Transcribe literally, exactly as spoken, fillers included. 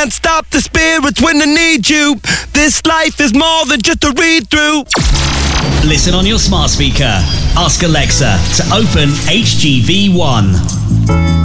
can't stop the spirits when they need you. This life is more than just a read-through. Listen on your smart speaker. Ask Alexa to open H G V one.